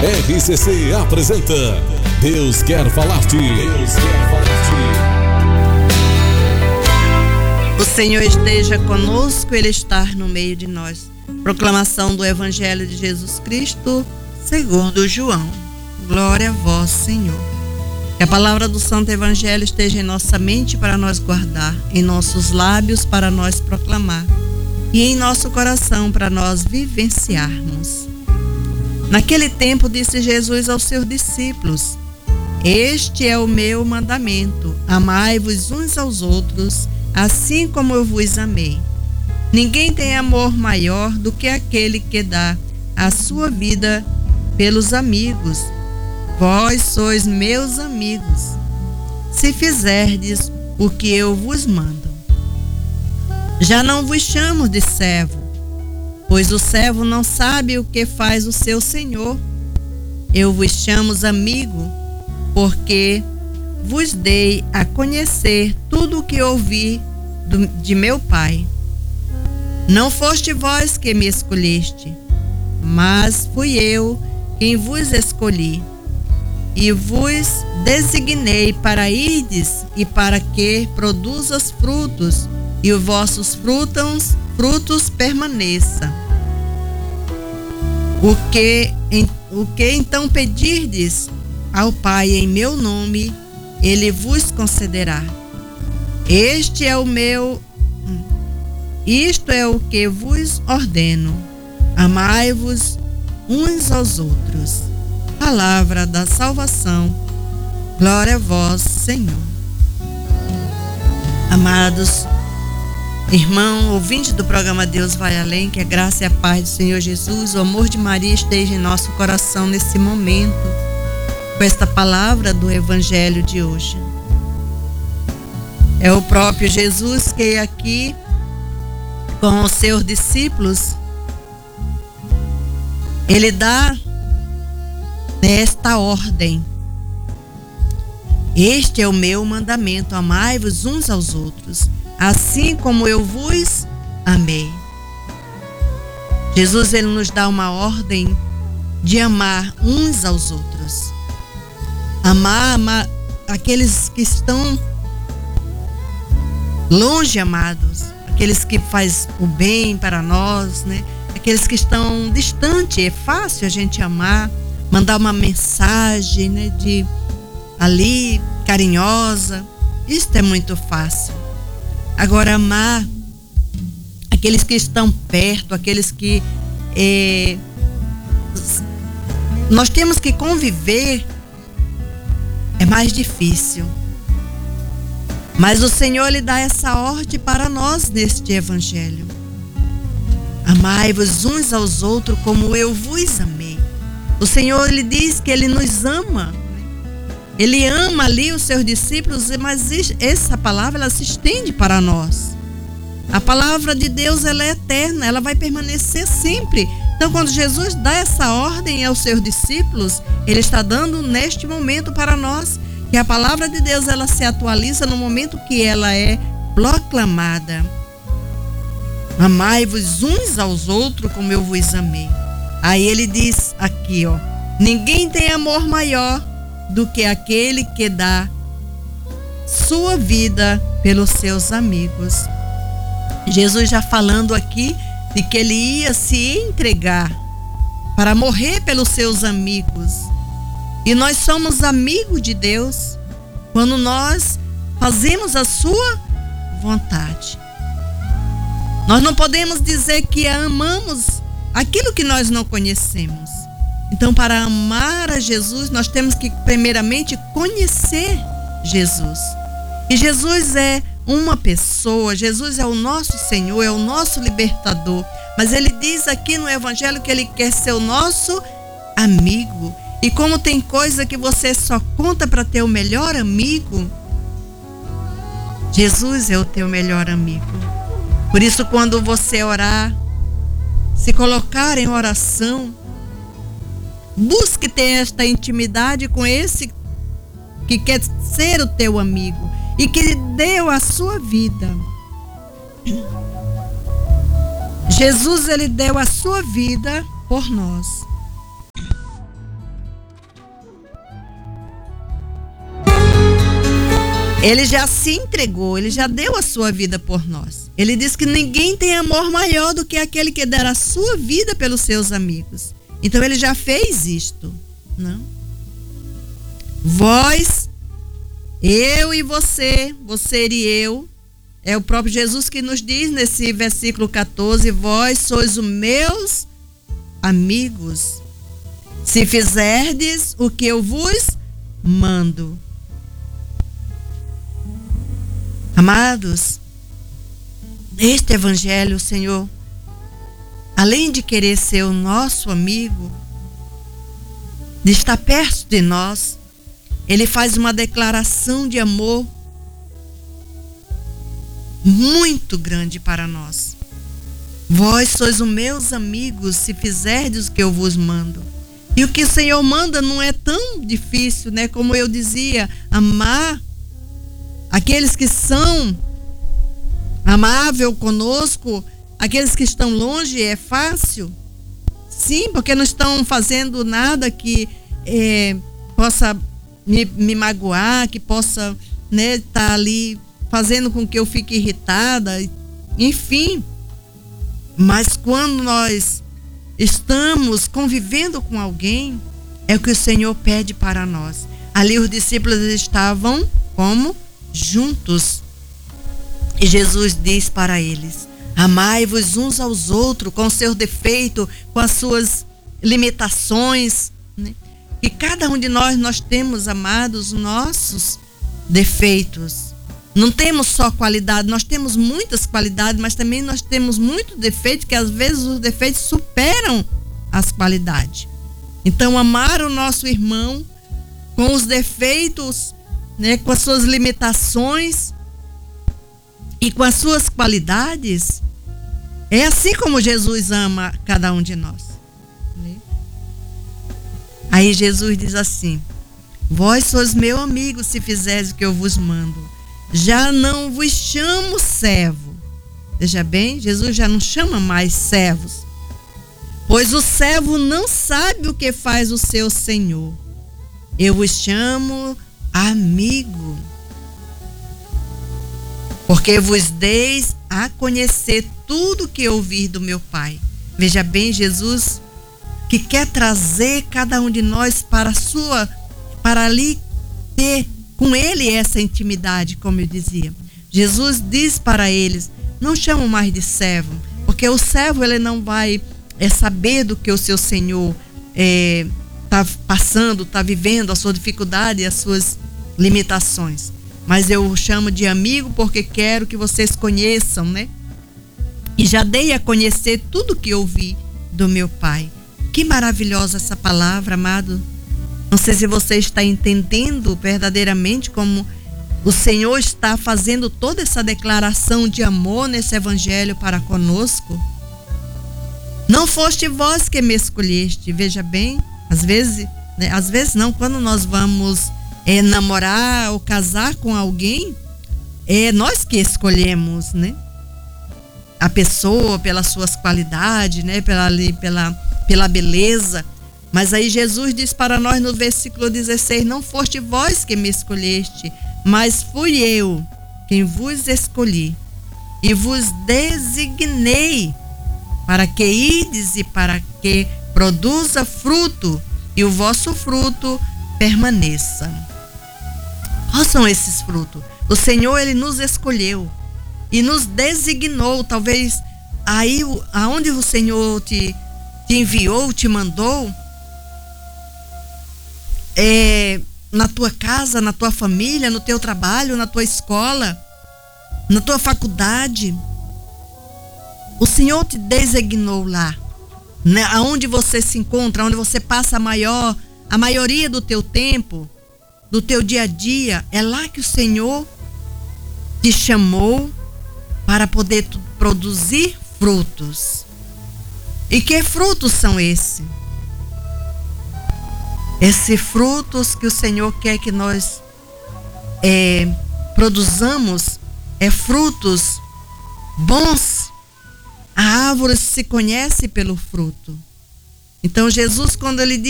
RCC apresenta Deus quer falar-te. Deus quer falar-te. O Senhor esteja conosco, Ele está no meio de nós. Proclamação do Evangelho de Jesus Cristo, segundo João. Glória a vós, Senhor. Que a palavra do Santo Evangelho esteja em nossa mente para nós guardar, em nossos lábios para nós proclamar e em nosso coração para nós vivenciarmos. Naquele tempo disse Jesus aos seus discípulos: Este é o meu mandamento, amai-vos uns aos outros, assim como eu vos amei. Ninguém tem amor maior do que aquele que dá a sua vida pelos amigos. Vós sois meus amigos, se fizerdes o que eu vos mando. Já não vos chamo de servo, pois o servo não sabe o que faz o seu senhor. Eu vos chamo amigo, porque vos dei a conhecer tudo o que ouvi de meu Pai. Não foste vós que me escolheste, mas fui eu quem vos escolhi, e vos designei para irdes e para que produzas frutos, e os vossos frutos permaneçam. O que então pedirdes ao Pai em meu nome, Ele vos concederá. Isto é o que vos ordeno: amai-vos uns aos outros. Palavra da salvação. Glória a vós, Senhor. Amados irmão, ouvinte do programa Deus Vai Além, que a graça e a paz do Senhor Jesus, o amor de Maria esteja em nosso coração nesse momento, com esta palavra do Evangelho de hoje. É o próprio Jesus que aqui, com os seus discípulos, ele dá esta ordem: Este é o meu mandamento, amai-vos uns aos outros, assim como eu vos amei. Jesus, ele nos dá uma ordem de amar uns aos outros. Amar aqueles que estão longe, amados, aqueles que fazem o bem para nós, né? Aqueles que estão distantes. É fácil a gente amar, mandar uma mensagem, né, de ali, carinhosa. Isso é muito fácil. Agora, amar aqueles que estão perto, aqueles que nós temos que conviver, é mais difícil. Mas o Senhor lhe dá essa ordem para nós neste Evangelho: amai-vos uns aos outros como eu vos amei. O Senhor lhe diz que Ele nos ama. Ele ama ali os seus discípulos, mas essa palavra, ela se estende para nós. A palavra de Deus, ela é eterna, ela vai permanecer sempre. Então, quando Jesus dá essa ordem aos seus discípulos, Ele está dando neste momento para nós, que a palavra de Deus, ela se atualiza no momento que ela é proclamada. Amai-vos uns aos outros como eu vos amei. Aí Ele diz aqui, ó: ninguém tem amor maior do que aquele que dá sua vida pelos seus amigos. Jesus já falando aqui de que Ele ia se entregar para morrer pelos seus amigos. E nós somos amigos de Deus quando nós fazemos a sua vontade. Nós não podemos dizer que amamos aquilo que nós não conhecemos. Então, para amar a Jesus, nós temos que primeiramente conhecer Jesus. E Jesus é uma pessoa, Jesus é o nosso Senhor, é o nosso libertador. Mas Ele diz aqui no Evangelho que Ele quer ser o nosso amigo. E como tem coisa que você só conta para ter o melhor amigo, Jesus é o teu melhor amigo. Por isso, quando você orar, se colocar em oração, busque ter esta intimidade com esse que quer ser o teu amigo e que deu a sua vida. Jesus, ele deu a sua vida por nós. Ele já se entregou, ele já deu a sua vida por nós. Ele diz que ninguém tem amor maior do que aquele que der a sua vida pelos seus amigos. Então ele já fez isto, não? Vós, eu e você, você e eu, é o próprio Jesus que nos diz nesse versículo 14, vós sois os meus amigos, se fizerdes o que eu vos mando. Amados, este evangelho, o Senhor, além de querer ser o nosso amigo, de estar perto de nós, ele faz uma declaração de amor muito grande para nós. Vós sois os meus amigos, se fizerdes o que eu vos mando. E o que o Senhor manda não é tão difícil, né? Como eu dizia, amar aqueles que são amáveis conosco, aqueles que estão longe, é fácil? Sim, porque não estão fazendo nada que possa me magoar, que possa, né, estar ali fazendo com que eu fique irritada, enfim. Mas quando nós estamos convivendo com alguém, é o que o Senhor pede para nós. Ali os discípulos estavam como? Juntos. E Jesus diz para eles: amai-vos uns aos outros com seus defeitos, com as suas limitações, né? E cada um de nós temos, amados, nossos defeitos. Não temos só qualidade, nós temos muitas qualidades, mas também nós temos muitos defeitos, que às vezes os defeitos superam as qualidades. Então, amar o nosso irmão com os defeitos, né, com as suas limitações e com as suas qualidades, é assim como Jesus ama cada um de nós. Né? Aí Jesus diz assim: vós sois meu amigo se fizeres o que eu vos mando. Já não vos chamo servo. Veja bem, Jesus já não chama mais servos, pois o servo não sabe o que faz o seu senhor. Eu vos chamo amigo, porque vos deis a conhecer tudo que ouvir do meu Pai. Veja bem, Jesus que quer trazer cada um de nós para ali ter com ele essa intimidade, como eu dizia. Jesus diz para eles: não chamam mais de servo, porque o servo ele não vai saber do que o seu senhor está passando, está vivendo, a sua dificuldade, as suas limitações. Mas eu o chamo de amigo porque quero que vocês conheçam, né? E já dei a conhecer tudo que ouvi do meu Pai. Que maravilhosa essa palavra, amado. Não sei se você está entendendo verdadeiramente como o Senhor está fazendo toda essa declaração de amor nesse evangelho para conosco. Não foste vós que me escolheste. Veja bem, às vezes, né, às vezes não, quando nós vamos namorar ou casar com alguém, é nós que escolhemos, né? A pessoa pelas suas qualidades, né? Pela beleza. Mas aí Jesus diz para nós no versículo 16: não foste vós que me escolheste, mas fui eu quem vos escolhi e vos designei para que ides e para que produza fruto e o vosso fruto permaneça. Quais são esses frutos? O Senhor, ele nos escolheu e nos designou. Talvez aí aonde o Senhor te enviou, te mandou, na tua casa, na tua família, no teu trabalho, na tua escola, na tua faculdade. O Senhor te designou lá, né? Aonde você se encontra, onde você passa a maioria do teu tempo, do teu dia a dia, é lá que o Senhor te chamou para poder produzir frutos. E que frutos são esses? Esses frutos que o Senhor quer que nós produzamos frutos bons. A árvore se conhece pelo fruto. Então Jesus, quando ele diz